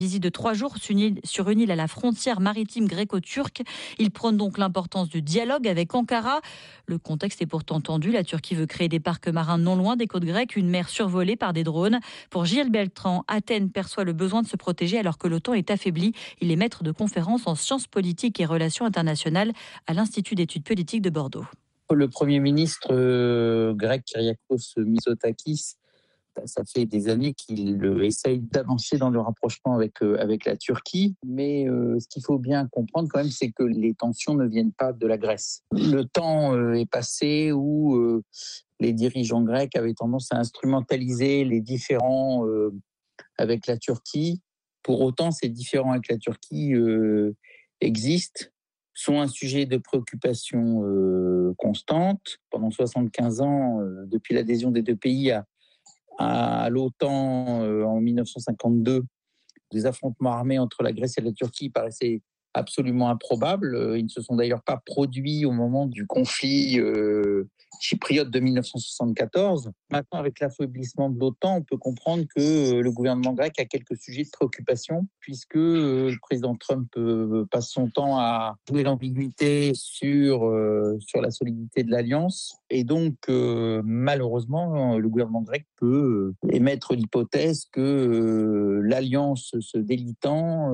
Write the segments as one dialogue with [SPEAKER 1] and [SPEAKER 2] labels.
[SPEAKER 1] Visite de 3 jours sur une île à la frontière maritime gréco-turque. Il prône donc l'importance du dialogue avec Ankara. Le contexte est pourtant tendu. La Turquie veut créer des parcs marins non loin des côtes grecques, une mer survolée par des drones. Pour Gilles Beltran, Athènes perçoit le besoin de se protéger alors que l'OTAN est affaibli. Il est maître de conférences en sciences politiques et relations internationales à l'Institut d'études politiques de Bordeaux.
[SPEAKER 2] Le Premier ministre grec Kyriakos Mitsotakis, ça fait des années qu'il essaye d'avancer dans le rapprochement avec la Turquie. Mais ce qu'il faut bien comprendre quand même, c'est que les tensions ne viennent pas de la Grèce. Le temps est passé où les dirigeants grecs avaient tendance à instrumentaliser les différends avec la Turquie. Pour autant, ces différends avec la Turquie existent, sont un sujet de préoccupation constante. Pendant 75 ans, depuis l'adhésion des deux pays à l'OTAN en 1952, des affrontements armés entre la Grèce et la Turquie paraissaient absolument improbables. Ils ne se sont d'ailleurs pas produits au moment du conflit chypriote de 1974. Maintenant, avec l'affaiblissement de l'OTAN, on peut comprendre que le gouvernement grec a quelques sujets de préoccupation, puisque le président Trump passe son temps à jouer l'ambiguïté sur la solidité de l'alliance. Et donc, malheureusement, le gouvernement grec peut émettre l'hypothèse que l'alliance se délitant,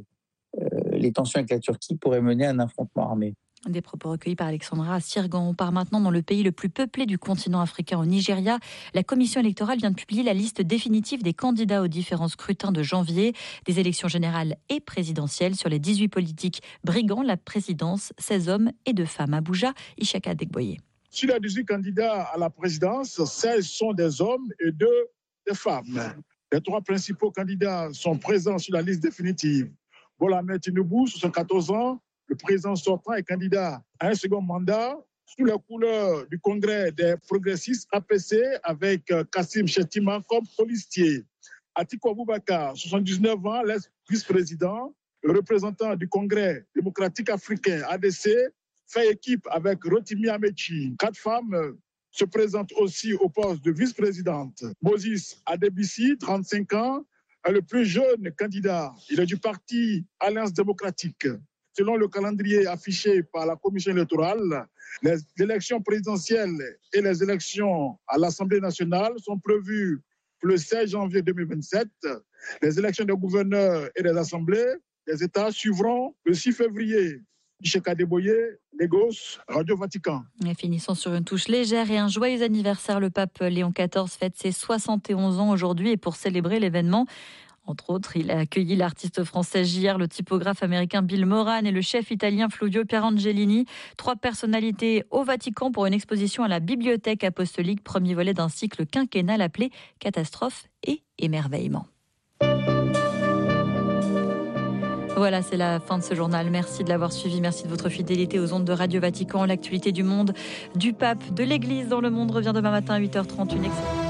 [SPEAKER 2] les tensions avec la Turquie pourraient mener à un affrontement armé.
[SPEAKER 1] Des propos recueillis par Alexandra Sirgan. On part maintenant dans le pays le plus peuplé du continent africain, au Nigeria. La commission électorale vient de publier la liste définitive des candidats aux différents scrutins de janvier, des élections générales et présidentielles. Sur les 18 politiques brigants, la présidence, 16 hommes et 2 femmes. Abuja, Ishaka Adegboye.
[SPEAKER 3] Sur les 18 candidats à la présidence, 16 sont des hommes et 2 des femmes. Les 3 principaux candidats sont présents sur la liste définitive. Bola Ahmed Tinubu, 74 ans, le président sortant est candidat à un second mandat sous les couleurs du Congrès des progressistes APC avec Kassim Shettima comme colistier. Atiku Abubakar, 79 ans, l'ex-vice-président, le représentant du Congrès démocratique africain ADC, fait équipe avec Rotimi Amechi. 4 femmes se présentent aussi au poste de vice-présidente. Moses Adebisi, 35 ans, est le plus jeune candidat. Il est du parti Alliance démocratique. Selon le calendrier affiché par la commission électorale, les élections présidentielles et les élections à l'Assemblée nationale sont prévues pour le 16 janvier 2027. Les élections des gouverneurs et des assemblées des États suivront le 6 février. Ishaka Adegboye, Lagos, Radio Vatican.
[SPEAKER 1] Et finissons sur une touche légère et un joyeux anniversaire. Le pape Léon XIV fête ses 71 ans aujourd'hui et pour célébrer l'événement, entre autres, il a accueilli l'artiste français JR, le typographe américain Bill Moran et le chef italien Fluvio Pierangelini. 3 personnalités au Vatican pour une exposition à la Bibliothèque apostolique, premier volet d'un cycle quinquennal appelé Catastrophe et émerveillement. Voilà, c'est la fin de ce journal. Merci de l'avoir suivi. Merci de votre fidélité aux ondes de Radio Vatican. L'actualité du monde, du pape, de l'Église dans le monde revient demain matin à 8h30. Une excellente